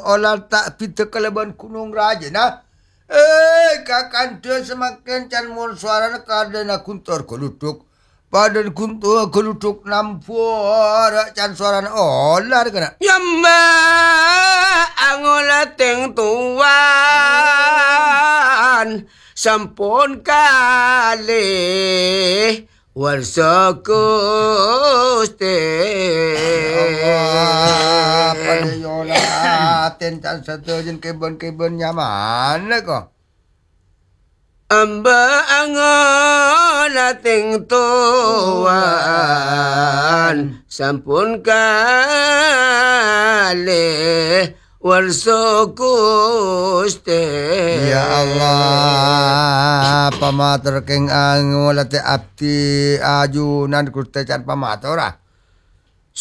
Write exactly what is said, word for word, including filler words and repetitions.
olah tak pita keleban Gunung Raja nah. Eh kakanda semakin can mon suara kadena kuntor keluduk. Padan kuntur keluduk nampur can suara olah kena. Yamba angola teng tuan sampun kali warsa Gusti. Allah pada yola ten can setujen kebon-kebon nyaman kok. Amba angola teng tuan sampun kali warsa Gusti. Ya Allah, pamatur keng angola te abdi ajunan Gusti can pamatur ah.